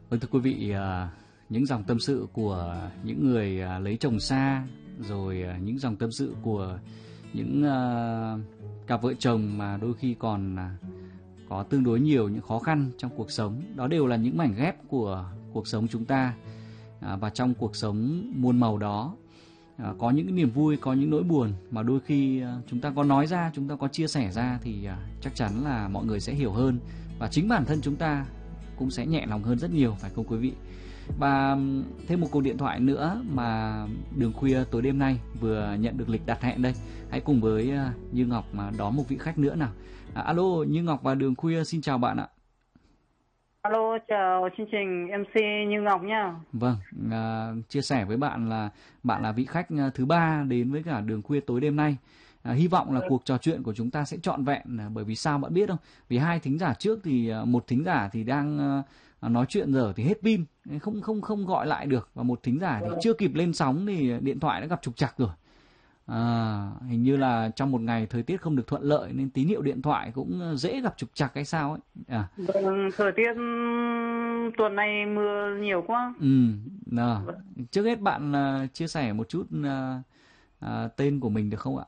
Vâng, thưa quý vị, những dòng tâm sự của những người lấy chồng xa, rồi những dòng tâm sự của những cặp vợ chồng mà đôi khi còn có tương đối nhiều những khó khăn trong cuộc sống, đó đều là những mảnh ghép của cuộc sống chúng ta. Và trong cuộc sống muôn màu đó, có những niềm vui, có những nỗi buồn mà đôi khi chúng ta có nói ra, chúng ta có chia sẻ ra thì chắc chắn là mọi người sẽ hiểu hơn, và chính bản thân chúng ta cũng sẽ nhẹ lòng hơn rất nhiều, phải không quý vị? Và thêm một cuộc điện thoại nữa mà Đường Khuya tối đêm nay vừa nhận được lịch đặt hẹn đây. Hãy cùng với Như Ngọc mà đón một vị khách nữa nào. Alo, Như Ngọc và Đường Khuya xin chào bạn ạ. Alo, chào chương trình MC Như Ngọc nha. Vâng, chia sẻ với bạn là vị khách thứ 3 đến với cả Đường Khuya tối đêm nay. Hy vọng là cuộc trò chuyện của chúng ta sẽ trọn vẹn, bởi vì sao bạn biết không? Vì hai thính giả trước thì một thính giả thì đang nói chuyện giờ thì hết pin, không gọi lại được, và một thính giả thì chưa kịp lên sóng thì điện thoại đã gặp trục trặc rồi. Hình như là trong một ngày thời tiết không được thuận lợi nên tín hiệu điện thoại cũng dễ gặp trục trặc hay sao ấy. Vâng, thời tiết tuần này mưa nhiều quá. Trước hết bạn chia sẻ một chút tên của mình được không ạ?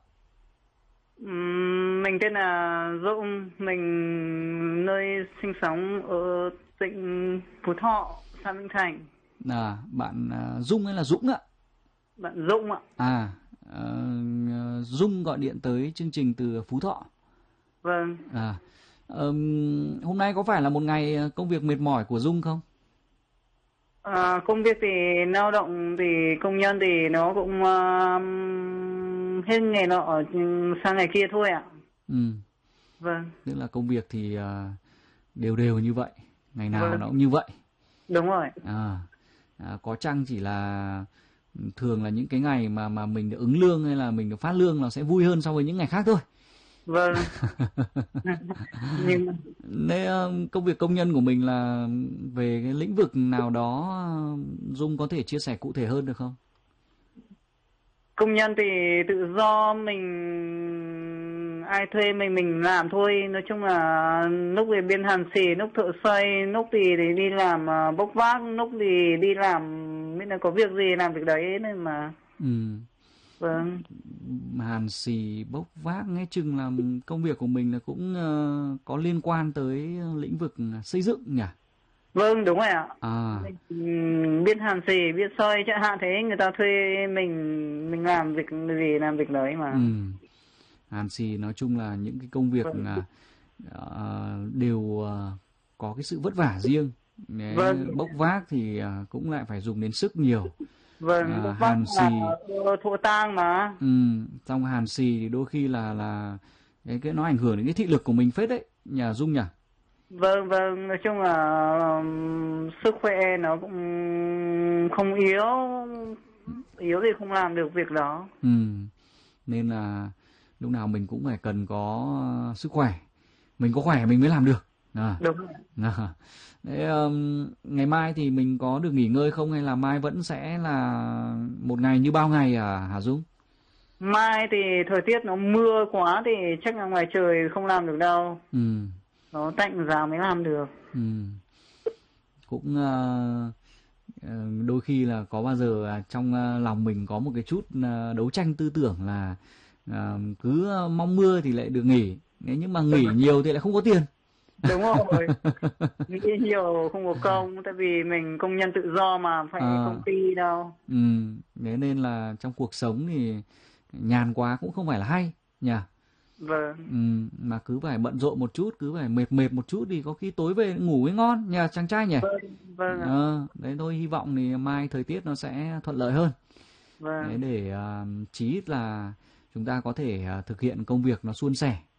Mình tên là Dũng, mình nơi sinh sống ở tỉnh Phú Thọ, xã Vĩnh Thành. Bạn Dung hay là Dũng ạ? Bạn Dũng ạ. Dung gọi điện tới chương trình từ Phú Thọ. Vâng. Hôm nay có phải là một ngày công việc mệt mỏi của Dung không? Công việc thì lao động thì công nhân thì nó cũng hết ngày nọ sang ngày kia thôi ạ. Vâng. Tức là công việc thì đều như vậy, ngày nào nó cũng như vậy. Đúng rồi. Có chăng chỉ là thường là những cái ngày mà mình được ứng lương hay là mình được phát lương là sẽ vui hơn so với những ngày khác thôi. Vâng. Nên công việc công nhân của mình là về cái lĩnh vực nào đó, Dung có thể chia sẻ cụ thể hơn được không? Công nhân thì tự do, mình ai thuê mình làm thôi. Nói chung là lúc thì biên hàn xì, lúc thợ xây, lúc thì đi làm bốc vác, lúc thì đi làm biết là có việc gì làm việc đấy nên mà. Vâng. Hàn xì bốc vác nghe chừng là công việc của mình là cũng có liên quan tới lĩnh vực xây dựng nhỉ? Vâng, đúng rồi ạ. Biết hàn xì, biết xây chẳng hạn, thế người ta thuê mình làm việc gì làm việc đấy mà. Hàn xì nói chung là những cái công việc đều có cái sự vất vả riêng. Bốc vác thì cũng lại phải dùng đến sức nhiều. Vâng, hàn xì thổ tang mà. Trong hàn xì thì đôi khi là cái nó ảnh hưởng đến cái thị lực của mình phết đấy, nhà Dung nhỉ? Vâng, nói chung là sức khỏe nó cũng không yếu thì không làm được việc đó. Nên là lúc nào mình cũng phải cần có sức khỏe, mình có khỏe mình mới làm được. Đúng. Thế, ngày mai thì mình có được nghỉ ngơi không, hay là mai vẫn sẽ là một ngày như bao ngày hả Dung? Mai thì thời tiết nó mưa quá thì chắc là ngoài trời không làm được đâu. Nó tạnh giá mới làm được. Cũng đôi khi là có bao giờ trong lòng mình có một cái chút đấu tranh tư tưởng là cứ mong mưa thì lại được nghỉ, nhưng mà nghỉ nhiều thì lại không có tiền. Đúng rồi. Nghĩ nhiều không có công, tại vì mình công nhân tự do mà, phải công ty đâu. Thế nên là trong cuộc sống thì nhàn quá cũng không phải là hay nhỉ? Vâng. Mà cứ phải bận rộn một chút, cứ phải mệt một chút thì có khi tối về ngủ mới ngon nhỉ chàng trai nhỉ? Vâng. Đấy thôi, hy vọng thì mai thời tiết nó sẽ thuận lợi hơn. Vâng. Để chí ít là chúng ta có thể thực hiện công việc nó suôn sẻ,